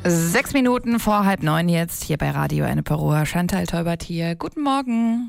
6 Minuten vor 8:30 jetzt hier bei Radio Enneperoa. Chantal Teubert hier. Guten Morgen.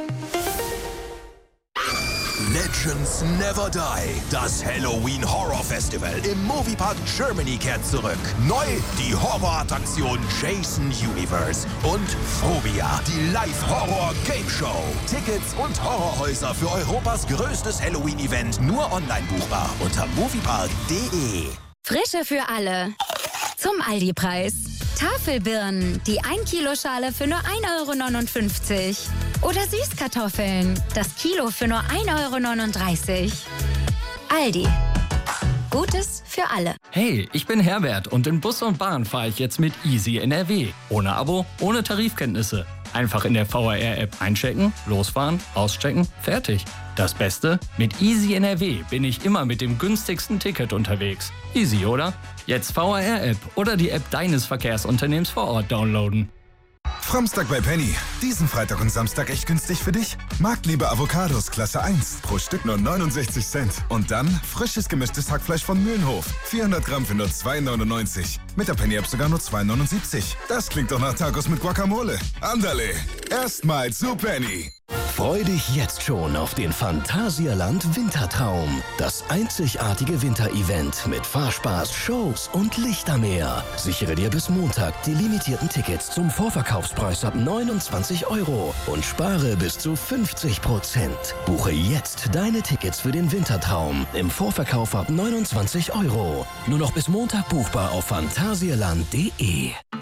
Legends Never Die. Das Halloween Horror Festival im Moviepark Germany kehrt zurück. Neu die Horrorattraktion Jason Universe und Phobia, die Live-Horror-Game-Show. Tickets und Horrorhäuser für Europas größtes Halloween-Event nur online buchbar unter moviepark.de. Frische für alle. Zum Aldi-Preis. Tafelbirnen, die 1-Kilo-Schale für nur 1,59 €. Oder Süßkartoffeln, das Kilo für nur 1,39 €. Aldi. Gutes für alle. Hey, ich bin Herbert und in Bus und Bahn fahre ich jetzt mit Easy NRW. Ohne Abo, ohne Tarifkenntnisse. Einfach in der VRR-App einchecken, losfahren, auschecken, fertig. Das Beste? Mit Easy NRW bin ich immer mit dem günstigsten Ticket unterwegs. Easy, oder? Jetzt VRR-App oder die App deines Verkehrsunternehmens vor Ort downloaden. Framstag bei Penny. Diesen Freitag und Samstag echt günstig für dich? Marktliebe Avocados Klasse 1. Pro Stück nur 69 Cent. Und dann frisches gemischtes Hackfleisch von Mühlenhof. 400 Gramm für nur 2,99. Mit der Penny-App sogar nur 2,79. Das klingt doch nach Tacos mit Guacamole. Andale. Erstmal zu Penny. Freu dich jetzt schon auf den Phantasialand Wintertraum. Das einzigartige Winterevent mit Fahrspaß, Shows und Lichtermeer. Sichere dir bis Montag die limitierten Tickets zum Vorverkaufspreis ab 29 € und spare bis zu 50%. Buche jetzt deine Tickets für den Wintertraum im Vorverkauf ab 29 €. Nur noch bis Montag buchbar auf phantasialand.de.